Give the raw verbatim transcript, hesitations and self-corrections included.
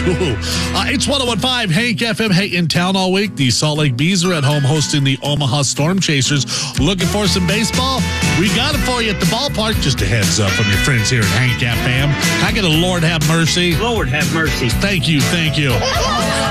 Ooh. Uh, it's one oh one point five Hank F M. Hey, in town all week. The Salt Lake Bees are at home hosting the Omaha Storm Chasers. Looking for some baseball? We got it for you at the ballpark. Just a heads up from your friends here at Hank F M. Can I get a Lord have mercy? Lord have mercy. Thank you, thank you.